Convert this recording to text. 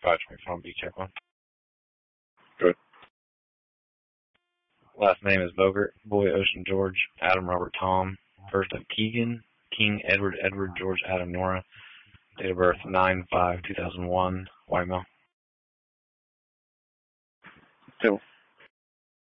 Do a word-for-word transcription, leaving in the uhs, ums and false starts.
five twenty-four on B check one. Good. Last name is Bogert, Boy, Ocean, George, Adam, Robert, Tom. First of Keegan, King, Edward, Edward, George, Adam, Nora. Date of birth nine five two thousand one, white male. Two.